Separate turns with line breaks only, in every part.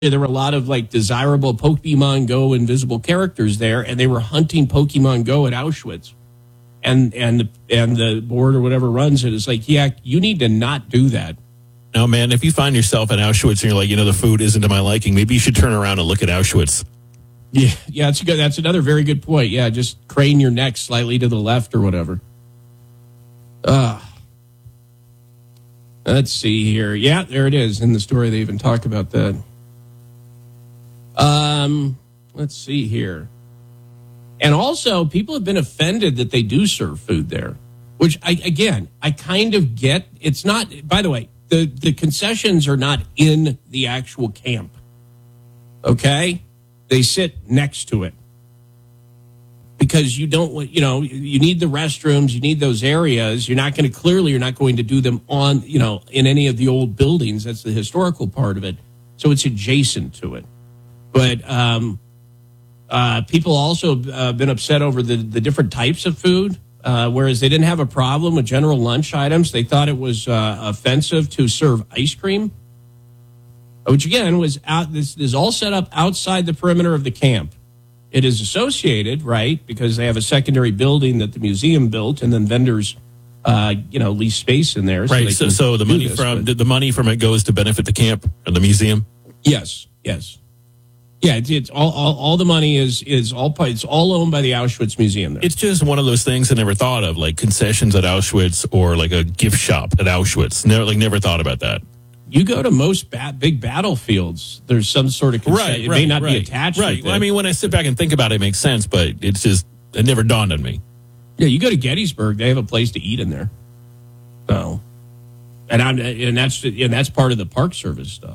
there were a lot of like desirable Pokemon Go invisible characters there, and they were hunting Pokemon Go at Auschwitz. And the board or whatever runs it is like, yeah, you need to not do that.
No, man, if you find yourself in Auschwitz and you're like, the food isn't to my liking, maybe you should turn around and look at Auschwitz.
Yeah, that's another very good point. Yeah, just crane your neck slightly to the left or whatever. Let's see here. Yeah, there it is in the story. They even talk about that. Let's see here. And also, people have been offended that they do serve food there, which, I kind of get. It's not, by the way, the concessions are not in the actual camp, okay? They sit next to it because you don't want, you need the restrooms, you need those areas. You're not going to do them on, in any of the old buildings. That's the historical part of it. So it's adjacent to it. But people also been upset over the different types of food, whereas they didn't have a problem with general lunch items. They thought it was offensive to serve ice cream, which again was out. This is all set up outside the perimeter of the camp. It is associated, right, because they have a secondary building that the museum built, and then vendors, lease space in there.
Right. So the money from it goes to benefit the camp or the museum.
Yes. Yeah, it's all the money is all owned by the Auschwitz Museum there.
It's just one of those things I never thought of, like concessions at Auschwitz or like a gift shop at Auschwitz. Never thought about that.
You go to most big battlefields, there's some sort of concession. It may not be attached.
Right. Well, I mean, when I sit back and think about it, it makes sense, but it never dawned on me.
Yeah, you go to Gettysburg, they have a place to eat in there. So, and that's part of the Park Service stuff.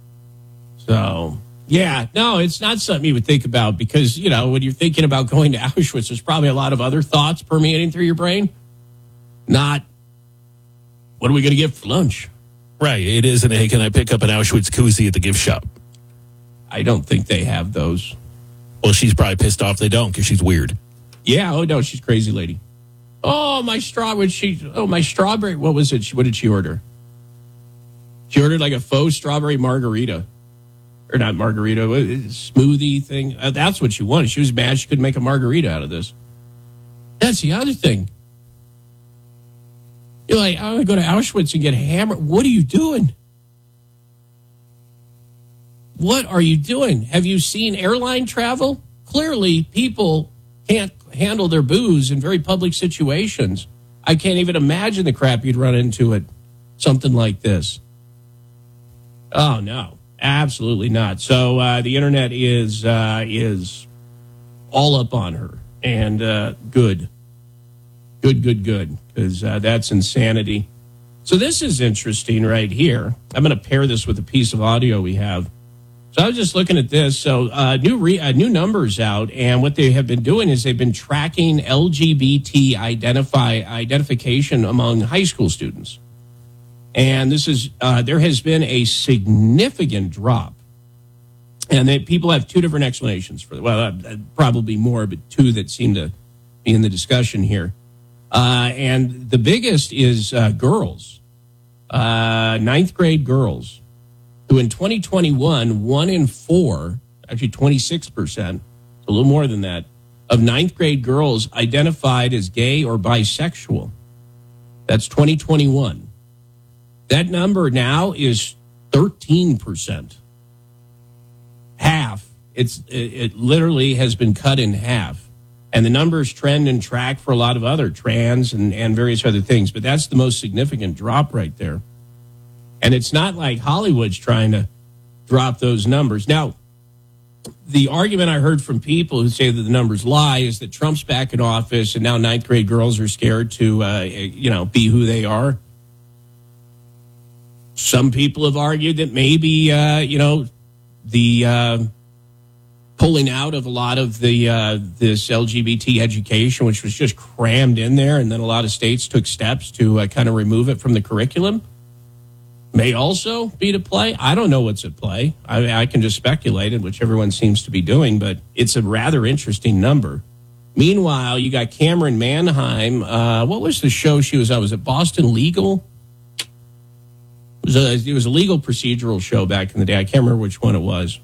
So. Yeah, no, it's not something you would think about because, when you're thinking about going to Auschwitz, there's probably a lot of other thoughts permeating through your brain. Not, what are we going to get for lunch?
Right, it isn't, hey, can I pick up an Auschwitz koozie at the gift shop?
I don't think they have those.
Well, she's probably pissed off they don't because she's weird.
Yeah, oh, no, she's a crazy lady. Oh, my strawberry, what was it? What did she order? She ordered like a faux strawberry margarita. Or not margarita, smoothie thing. That's what she wanted. She was mad she couldn't make a margarita out of this. That's the other thing. You're like, I'm going to go to Auschwitz and get hammered. What are you doing? What are you doing? Have you seen airline travel? Clearly, people can't handle their booze in very public situations. I can't even imagine the crap you'd run into at something like this. Oh, no. Absolutely not. So the internet is all up on her, and good, because that's insanity. So this is interesting right here. I'm going to pair this with a piece of audio we have. So I was just looking at this. So new numbers out, and what they have been doing is they've been tracking LGBT identification among high school students. And this is there has been a significant drop, and people have two different explanations for it. Well, probably more, but two that seem to be in the discussion here. And the biggest is girls, ninth grade girls, who in 2021, 1 in 4, actually 26%, a little more than that, of ninth grade girls identified as gay or bisexual. That's 2021. That number now is 13%. Half. It literally has been cut in half. And the numbers trend and track for a lot of other trans and various other things. But that's the most significant drop right there. And it's not like Hollywood's trying to drop those numbers. Now, the argument I heard from people who say that the numbers lie is that Trump's back in office and now ninth grade girls are scared to, be who they are. Some people have argued that maybe, the pulling out of a lot of this LGBT education, which was just crammed in there, and then a lot of states took steps to kind of remove it from the curriculum, may also be to play. I don't know what's at play. I can just speculate, which everyone seems to be doing, but it's a rather interesting number. Meanwhile, you got Cameron Manheim. What was the show she was on? Was it Boston Legal? It was a legal procedural show back in the day. I can't remember which one it was.